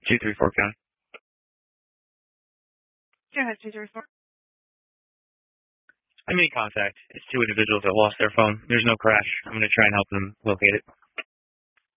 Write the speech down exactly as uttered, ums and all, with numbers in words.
two three four County. Go ahead, two three four. I made contact. It's two individuals that lost their phone. There's no crash. I'm going to try and help them locate it.